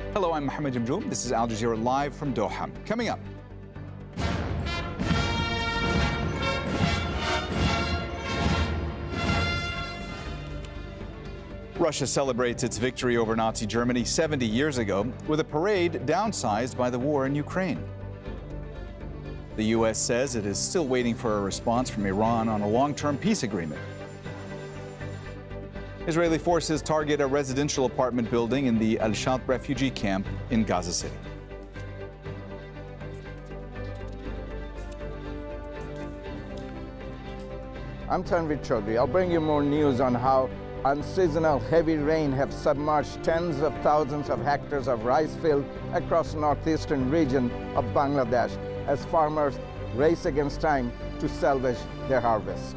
Hello, I'm Mohammed Jamjoom. This is Al Jazeera live from Doha. Coming up. Russia celebrates its victory over Nazi Germany 70 years ago with a parade downsized by the war in Ukraine. The U.S. says it is still waiting for a response from Iran on a long-term peace agreement. Israeli forces target a residential apartment building in the Al-Shat refugee camp in Gaza City. I'm Tanvir Chaudhry. I'll bring you more news on how unseasonal heavy rain have submerged tens of thousands of hectares of rice field across northeastern region of Bangladesh as farmers race against time to salvage their harvest.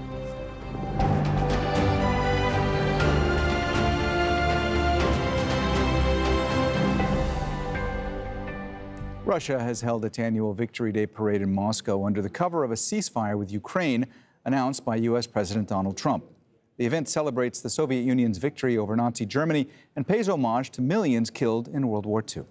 Russia has held its annual Victory Day parade in Moscow under the cover of a ceasefire with Ukraine announced by U.S. President Donald Trump. The event celebrates the Soviet Union's victory over Nazi Germany and pays homage to millions killed in World War II.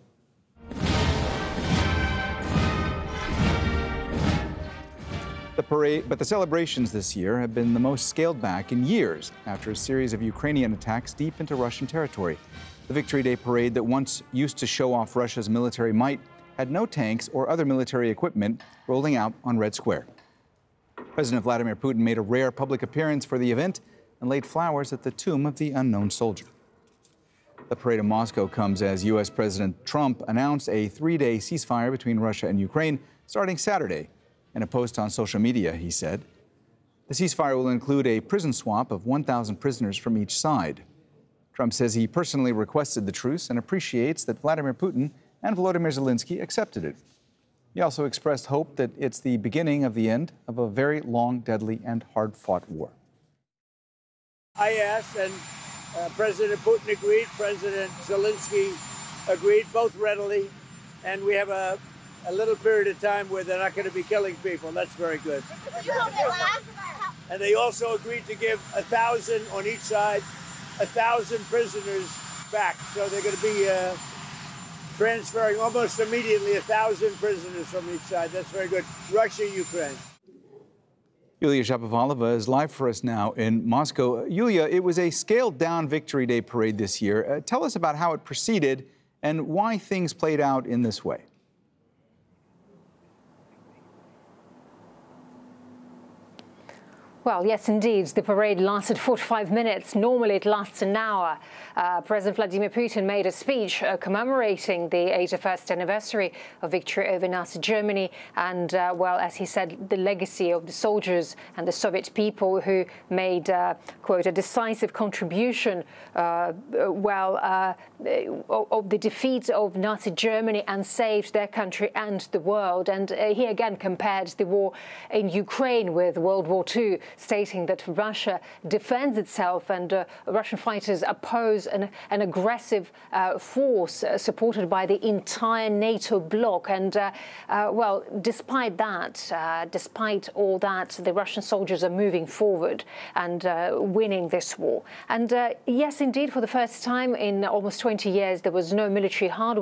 But the celebrations this year have been the most scaled back in years after a series of Ukrainian attacks deep into Russian territory. The Victory Day parade that once used to show off Russia's military might had no tanks or other military equipment rolling out on Red Square. President Vladimir Putin made a rare public appearance for the event and laid flowers at the tomb of the unknown soldier. The parade in Moscow comes as U.S. President Trump announced a 3-day ceasefire between Russia and Ukraine starting Saturday. In a post on social media, he said, the ceasefire will include a prison swap of 1,000 prisoners from each side. Trump says he personally requested the truce and appreciates that Vladimir Putin and Volodymyr Zelensky accepted it. He also expressed hope that it's the beginning of the end of a very long, deadly, and hard-fought war. I asked, and President Putin agreed, President Zelensky agreed, both readily, and we have a little period of time where they're not going to be killing people. That's very good. And they also agreed to give 1,000 on each side, 1,000 prisoners back. So they're going to be transferring almost immediately 1,000 prisoners from each side. That's very good. Russia, Ukraine. Yulia Shapovalova is live for us now in Moscow. Yulia, it was a scaled-down Victory Day parade this year. Tell us about how it proceeded and why things played out in this way. Well, yes, indeed. The parade lasted 45 minutes. Normally, it lasts an hour. President Vladimir Putin made a speech commemorating the 81st anniversary of victory over Nazi Germany and, well, as he said, the legacy of the soldiers and the Soviet people who made, quote, a decisive contribution, of the defeat of Nazi Germany and saved their country and the world. And he again compared the war in Ukraine with World War II, stating that Russia defends itself and Russian fighters oppose an aggressive force supported by the entire NATO bloc. And, well, despite that, despite all that, the Russian soldiers are moving forward and winning this war. And yes, indeed, for the first time in almost 20 years, there was no military hardware